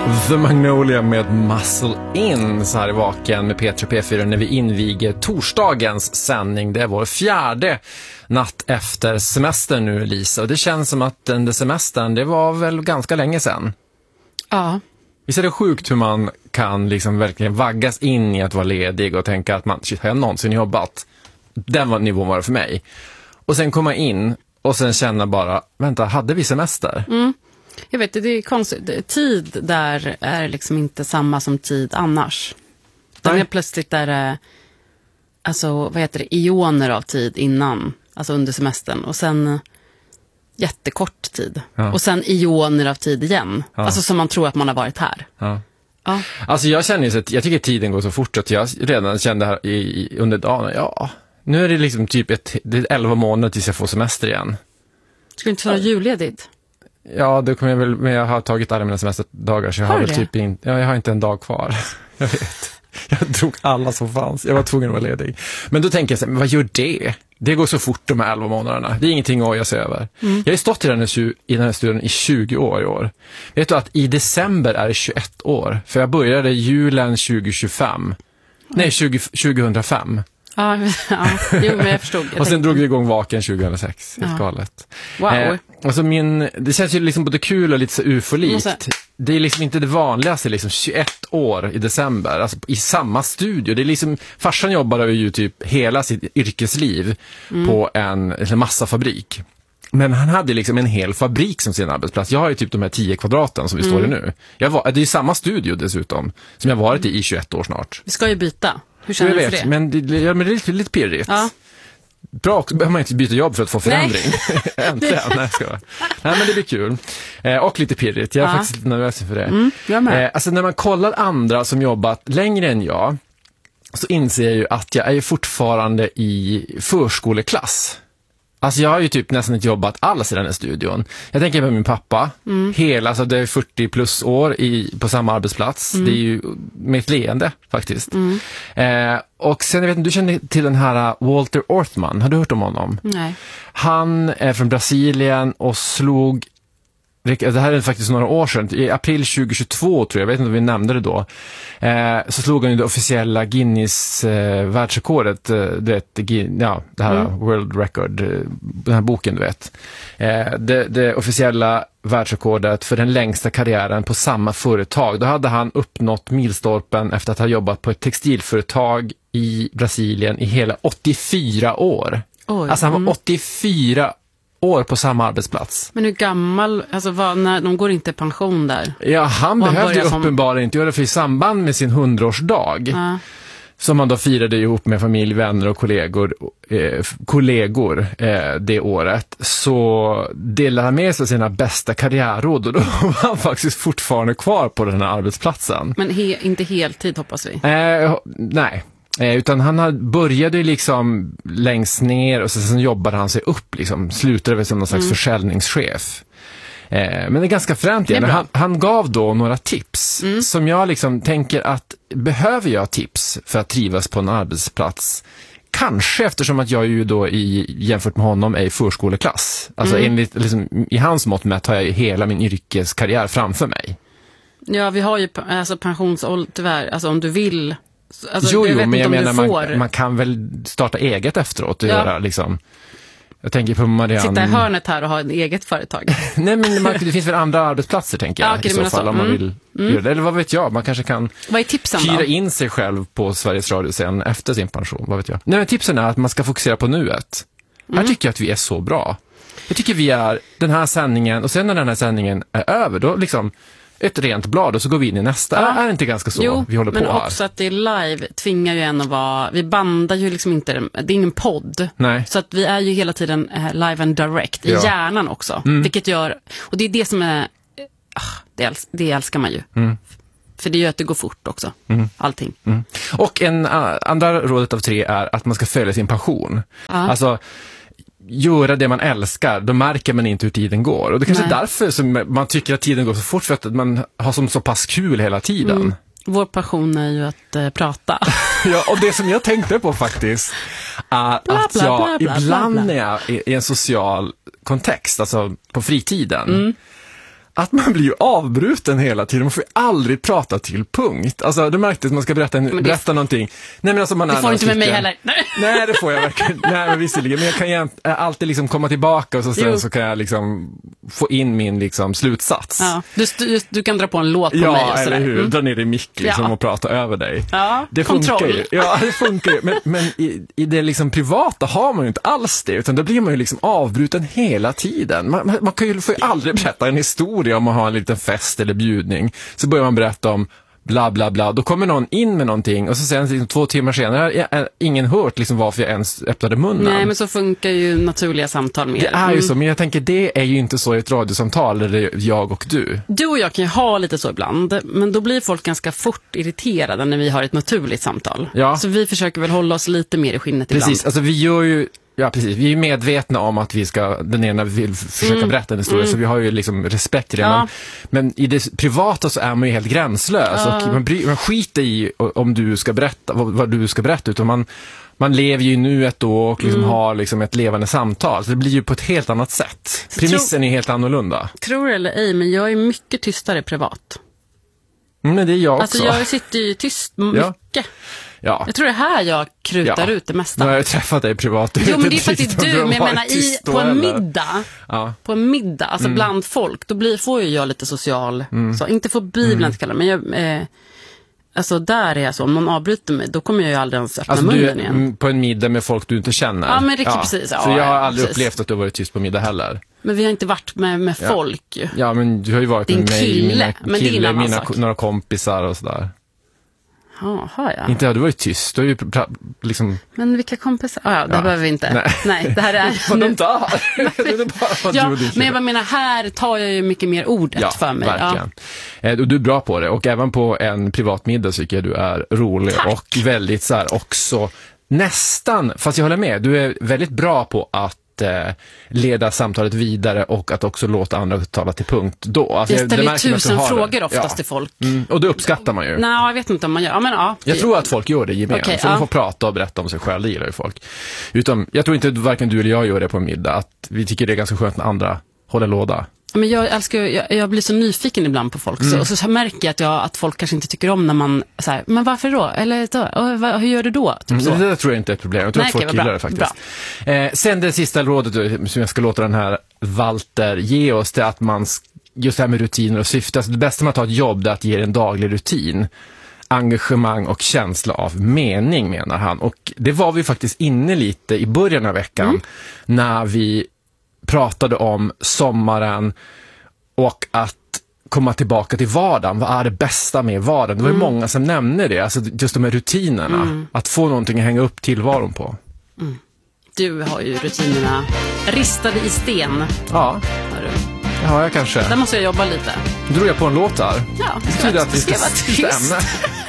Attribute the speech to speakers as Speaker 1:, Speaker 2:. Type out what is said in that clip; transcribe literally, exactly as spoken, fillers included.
Speaker 1: The Magnolia med Muscle In så här i Vaken med P tre P fyra när vi inviger torsdagens sändning. Det är vår fjärde natt efter semestern nu, Lisa. Och det känns som att den där semestern, det var väl ganska länge sedan.
Speaker 2: Ja.
Speaker 1: Visst är det sjukt hur man kan liksom verkligen vaggas in i att vara ledig och tänka att man, shit, har jag någonsin jobbat? Den var nivån var det för mig. Och sen komma in och sen känna bara, vänta, hade vi semester?
Speaker 2: Mm. Jag vet, det är konstigt. Tid där är liksom inte samma som tid annars. Den är plötsligt där, alltså vad heter det, ioner av tid innan, alltså under semestern. Och sen jättekort tid.
Speaker 1: Ja.
Speaker 2: Och sen ioner av tid igen.
Speaker 1: Ja.
Speaker 2: Alltså som man tror att man har varit här.
Speaker 1: Ja.
Speaker 2: Ja.
Speaker 1: Alltså jag känner ju så att jag tycker tiden går så fort att jag redan kände här i, i, under dagen, ja, nu är det liksom typ ett, det är elva månader tills jag får semester igen.
Speaker 2: Ska du inte ta julledigt?
Speaker 1: Ja, det kommer jag väl, men jag har tagit alla mina semesterdagar så jag har,
Speaker 2: har
Speaker 1: väl
Speaker 2: det?
Speaker 1: typ inte, ja, jag har inte en dag kvar. Jag vet. Jag drog alla som fanns. Jag var tvungen att vara ledig. Men då tänker jag så här, men vad gör det? Det går så fort de här elva månaderna. Det är ingenting att oja sig över. Mm. Jag har stått i den, här, i den här studion i tjugo år i år. Vet du att i december är det tjugoett år? För jag började julen tjugo tjugofem. Mm. Nej, tjugo, tjugohundrafem.
Speaker 2: Ja, ja, jo, men jag förstod. Jag
Speaker 1: och sen drog vi igång Vaken tjugohundrasex. Helt ja. galet.
Speaker 2: Wow.
Speaker 1: Eh, alltså min, det känns ju liksom både kul och lite så ufolikt. Måste... Det är liksom inte det vanligaste, liksom tjugoett år i december. Alltså i samma studio. Det är liksom, farsan jobbade ju typ hela sitt yrkesliv mm. på en, en massafabrik. Men han hade liksom en hel fabrik som sin arbetsplats. Jag har ju typ de här tio kvadraten som vi mm. står i nu. Jag var, det är ju samma studio dessutom som jag varit i i tjugoett år snart.
Speaker 2: Vi ska ju byta. Hur känner
Speaker 1: jag
Speaker 2: du för
Speaker 1: vet,
Speaker 2: det?
Speaker 1: Men det, ja, men det är lite, lite pirrigt.
Speaker 2: Ja.
Speaker 1: Bra, också behöver man inte byta jobb för att få förändring. Äntligen, nej, ska jag. Nej, men det blir kul. Eh, och lite pirrigt, jag är ja. faktiskt lite nervös för det.
Speaker 2: Mm, jag med.
Speaker 1: Eh, alltså när man kollar andra som jobbat längre än jag så inser jag ju att jag är fortfarande i förskoleklass. Alltså jag har ju typ nästan inte jobbat alls i den här studion. Jag tänker på min pappa. Mm. Hela, alltså det är fyrtio plus år i, på samma arbetsplats. Mm. Det är ju med ett leende faktiskt. Mm. Eh, och sen, jag vet inte, du känner till den här Walter Orthman. Har du hört om honom?
Speaker 2: Nej.
Speaker 1: Han är från Brasilien och slog... Det här är faktiskt några år sedan. I april tjugo tjugotvå tror jag, jag vet inte om vi nämnde det då. Eh, så slog han ju det officiella Guinness eh, världsrekordet. Eh, du vet, ja, det här mm. World Record, eh, den här boken du vet. Eh, det, det officiella världsrekordet för den längsta karriären på samma företag. Då hade han uppnått milstolpen efter att ha jobbat på ett textilföretag i Brasilien i hela åttiofyra år.
Speaker 2: Oj,
Speaker 1: alltså han var
Speaker 2: mm.
Speaker 1: åttiofyra år på samma arbetsplats.
Speaker 2: Men hur gammal, alltså vad, när, de går inte i pension där?
Speaker 1: Ja, han
Speaker 2: och
Speaker 1: behövde ju
Speaker 2: som...
Speaker 1: uppenbarligen inte göra det för i samband med sin hundraårsdag
Speaker 2: ja.
Speaker 1: som han då firade ihop med familj, vänner och kollegor, eh, kollegor eh, det året, så delade han med sig sina bästa karriärråd och då var han faktiskt fortfarande kvar på den här arbetsplatsen.
Speaker 2: Men he, inte heltid hoppas vi?
Speaker 1: Eh, nej. Eh, utan han började liksom längst ner och sen, sen jobbade han sig upp liksom, slutade väl som någon slags mm. försäljningschef. Eh, men det är ganska fränt igen. Han, han gav då några tips mm. som jag liksom tänker att behöver jag tips för att trivas på en arbetsplats? Kanske eftersom att jag ju då i, jämfört med honom är i förskoleklass. Alltså mm. enligt, liksom, i hans mått mätt har jag ju hela min yrkeskarriär framför mig.
Speaker 2: Ja, vi har ju alltså pensionsålder tyvärr, alltså om du vill. Alltså,
Speaker 1: jo,
Speaker 2: jag
Speaker 1: jo
Speaker 2: vet
Speaker 1: men jag
Speaker 2: inte
Speaker 1: menar
Speaker 2: får...
Speaker 1: man, man kan väl starta eget efteråt och
Speaker 2: ja.
Speaker 1: göra liksom. Jag tänker på Marianne.
Speaker 2: Sitta i hörnet här och ha ett eget företag.
Speaker 1: Nej, men man, det finns väl andra arbetsplatser tänker jag. Ja, okay, i så fall så. Om man vill mm. göra det. Eller vad vet jag, man kanske kan
Speaker 2: vad är tipsen
Speaker 1: hyra
Speaker 2: då?
Speaker 1: in sig själv på Sveriges Radio sen efter sin pension, vad vet jag. Nej, men tipsen är att man ska fokusera på nuet. Mm. Jag tycker att vi är så bra. Jag tycker vi är den här sändningen och sen när den här sändningen är över då liksom ett rent blad och så går vi in i nästa. Ja. Är det inte ganska så
Speaker 2: jo,
Speaker 1: vi håller på här?
Speaker 2: Men också att det är live tvingar ju en att vara, vi bandar ju liksom inte, det är ingen podd.
Speaker 1: Nej.
Speaker 2: Så att vi är ju hela tiden live and direct i ja. hjärnan också. Mm. Vilket gör, och det är det som är, det, äls, det älskar man ju. Mm. För det gör att det går fort också. Mm. Allting. Mm.
Speaker 1: Och en uh, andra rådet av tre är att man ska följa sin passion. Ja. Alltså göra det man älskar, då märker man inte hur tiden går. Och det kanske är därför som man tycker att tiden går så fort, för att man har som så pass kul hela tiden. Mm.
Speaker 2: Vår passion är ju att uh, prata.
Speaker 1: Ja, och det som jag tänkte på faktiskt är bla, att jag bla, bla, ibland bla, bla. när jag är i en social kontext, alltså på fritiden, mm. att man blir ju avbruten hela tiden. Man får ju aldrig prata till punkt. Alltså, du märkte att man ska berätta, en,
Speaker 2: det,
Speaker 1: berätta någonting. Nej, men alltså man
Speaker 2: det får inte med mig heller.
Speaker 1: Nej, det får jag verkligen. Nej, men visserligen. Men jag kan ju alltid liksom komma tillbaka och så, sen så kan jag liksom få in min liksom slutsats.
Speaker 2: Ja. Du, du, du kan dra på en låt på
Speaker 1: ja,
Speaker 2: mig och sådär.
Speaker 1: eller hur?
Speaker 2: Mm.
Speaker 1: Dra ner i mick liksom
Speaker 2: Ja.
Speaker 1: och prata över dig.
Speaker 2: Ja,
Speaker 1: det
Speaker 2: kontroll.
Speaker 1: funkar ju. Ja, det funkar ju. Men, men i, i det liksom privata har man ju inte alls det. Utan då blir man ju liksom avbruten hela tiden. Man, man, man kan ju, får ju aldrig berätta en historia om man har en liten fest eller bjudning. Så börjar man berätta om bla bla bla. Då kommer någon in med någonting och så sen liksom, två timmar senare har ingen hört liksom varför jag ens öppnade munnen.
Speaker 2: Nej, men så funkar ju naturliga samtal mer.
Speaker 1: Det är ju så, men jag tänker det är ju inte så i ett radiosamtal där det är jag och du.
Speaker 2: Du och jag kan ju ha lite så ibland, men då blir folk ganska fort irriterade när vi har ett naturligt samtal.
Speaker 1: Ja.
Speaker 2: Så vi försöker väl hålla oss lite mer i skinnet
Speaker 1: Precis,
Speaker 2: ibland.
Speaker 1: alltså vi gör ju Ja, precis. Vi är medvetna om att vi ska, den ena vill försöka mm. berätta en historia, mm. så vi har ju liksom respekt till det.
Speaker 2: Ja.
Speaker 1: Men, men i det privata så är man ju helt gränslös. Ja. Och man, bry, man skiter i om du ska berätta, vad, vad du ska berätta, utan man, man lever ju nu ett år och liksom mm. har liksom ett levande samtal. Så det blir ju på ett helt annat sätt. Så Premissen tro, är helt annorlunda.
Speaker 2: Tror eller ej, men jag är mycket tystare privat.
Speaker 1: Mm, men det är jag också.
Speaker 2: Alltså jag sitter ju tyst mycket.
Speaker 1: Ja. Ja.
Speaker 2: Jag tror det är här jag krutar
Speaker 1: ja.
Speaker 2: ut det mesta.
Speaker 1: Nu har jag träffat dig privat.
Speaker 2: Jo, men det är för att det är du, men jag menar i, på en
Speaker 1: eller?
Speaker 2: middag,
Speaker 1: ja.
Speaker 2: på en middag, alltså mm. bland folk, då blir, får ju jag lite social, mm. så, inte får bibeln mm. att kalla, men jag, eh, alltså där är jag så, om någon avbryter mig, då kommer jag ju aldrig ens öppna
Speaker 1: alltså,
Speaker 2: munnen
Speaker 1: du,
Speaker 2: igen.
Speaker 1: På en middag med folk du inte känner?
Speaker 2: Ja, men riktigt
Speaker 1: ja.
Speaker 2: precis. Ja,
Speaker 1: för jag har
Speaker 2: ja,
Speaker 1: aldrig
Speaker 2: precis.
Speaker 1: upplevt att du har varit tyst på middag heller.
Speaker 2: Men vi har inte varit med, med
Speaker 1: ja.
Speaker 2: folk ju.
Speaker 1: Ja, men du har ju varit
Speaker 2: Din
Speaker 1: med mig,
Speaker 2: kille,
Speaker 1: mina
Speaker 2: men
Speaker 1: kille,
Speaker 2: det är
Speaker 1: mina
Speaker 2: sak.
Speaker 1: några kompisar och sådär.
Speaker 2: Ja, har jag.
Speaker 1: Inte har du varit tyst, du har ju liksom...
Speaker 2: Men vilka kompisar? Ah, ja, det
Speaker 1: ja.
Speaker 2: behöver vi inte. Nej, Nej det här är...
Speaker 1: Vad de där?
Speaker 2: Ja, men jag menar, här tar jag ju mycket mer ordet
Speaker 1: ja,
Speaker 2: för mig.
Speaker 1: Verkligen. Ja, verkligen. Du är bra på det, och även på en privat middag tycker jag du är rolig. Tack. Och väldigt så här också, nästan, fast jag håller med, du är väldigt bra på att leda samtalet vidare och att också låta andra tala till punkt då. Alltså,
Speaker 2: jag ställer
Speaker 1: det
Speaker 2: tusen frågor
Speaker 1: det.
Speaker 2: oftast
Speaker 1: ja.
Speaker 2: till folk.
Speaker 1: Mm. Och det uppskattar man ju.
Speaker 2: Nej, jag vet inte om man gör. Ja, men, ja.
Speaker 1: Jag tror att folk gör det gemensamt. Okay, för ja. Man får prata och berätta om sig själv, det gillar ju folk. Utom, jag tror inte att varken du eller jag gör det på en middag. Att vi tycker det är ganska skönt när andra håller låda.
Speaker 2: Men jag älskar, jag, jag blir så nyfiken ibland på folk. Mm. Så, och så, så märker jag att, jag att folk kanske inte tycker om när man så här, men varför då? Eller då? Och, vad, hur gör du då? Typ så.
Speaker 1: Mm, det tror jag inte är ett problem. Jag tror Nej, att folk gillar det faktiskt. Eh, sen det sista rådet som jag ska låta den här Walter ge oss, det är att man, just det här med rutiner och syfte. Alltså det bästa med att ha ett jobb, det är att ge en daglig rutin. Engagemang och känsla av mening, menar han. Och det var vi faktiskt inne lite i början av veckan mm. när vi pratade om sommaren och att komma tillbaka till vardagen. Vad är det bästa med vardagen? Det var ju mm. många som nämnde det. Alltså just de här rutinerna. Mm. Att få någonting att hänga upp tillvaron på.
Speaker 2: Mm. Du har ju rutinerna ristade i sten.
Speaker 1: Ja, det har jag kanske.
Speaker 2: Där måste jag jobba lite.
Speaker 1: Då drog jag på en låt där.
Speaker 2: Ja,
Speaker 1: det betyder att vi ska skifta ämne.